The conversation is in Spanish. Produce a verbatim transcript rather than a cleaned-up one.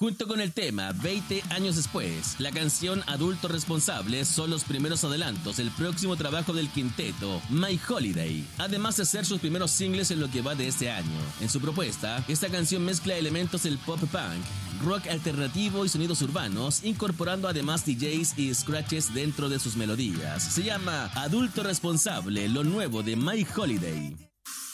Junto con el tema veinte años después, la canción Adulto Responsable son los primeros adelantos del próximo trabajo del quinteto, My Holiday, además de ser sus primeros singles en lo que va de este año. En su propuesta, esta canción mezcla elementos del pop punk, rock alternativo y sonidos urbanos, incorporando además D Js y scratches dentro de sus melodías. Se llama Adulto Responsable, lo nuevo de My Holiday.